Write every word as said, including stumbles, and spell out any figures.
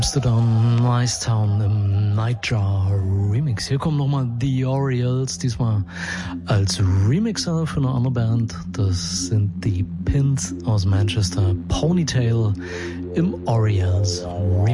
Amsterdam, Nice Town im Nightjar Remix. Hier kommen nochmal The Orioles, diesmal als Remixer für eine andere Band. Das sind die Pins aus Manchester, Ponytail im Orioles Remix.